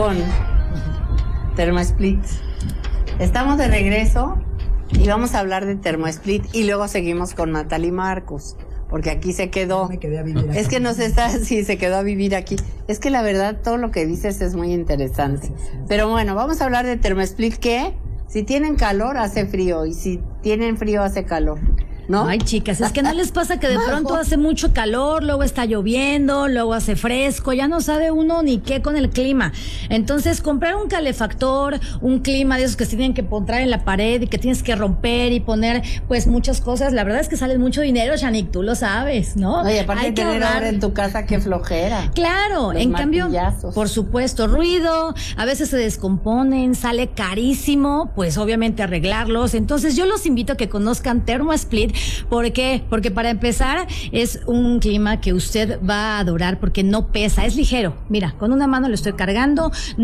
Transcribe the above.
con ThermoSplit. Estamos de regreso y vamos a hablar de ThermoSplit y luego seguimos con Natalie Marcus, porque aquí se quedó. Me quedé a vivir aquí. Es que sí, se quedó a vivir aquí. Es que la verdad todo lo que dices es muy interesante. Pero bueno, vamos a hablar de ThermoSplit, que si tienen calor hace frío y si tienen frío hace calor, ¿no? Ay, chicas, es que no les pasa que de pronto hace mucho calor, luego está lloviendo, luego hace fresco, ya no sabe uno ni qué con el clima. Entonces, comprar un calefactor, un clima de esos que se tienen que poner en la pared y que tienes que romper y poner, pues, muchas cosas, la verdad es que sale mucho dinero, Shanique, tú lo sabes, ¿no? Oye, aparte de tener ahora en tu casa, qué flojera. Claro, Los en cambio, martillazos. por supuesto, ruido, a veces se descomponen, sale carísimo, pues obviamente arreglarlos. Entonces yo los invito a que conozcan ThermoSplit. ¿Por qué? Porque para empezar es un clima que usted va a adorar porque no pesa, es ligero. Mira, con una mano lo estoy cargando.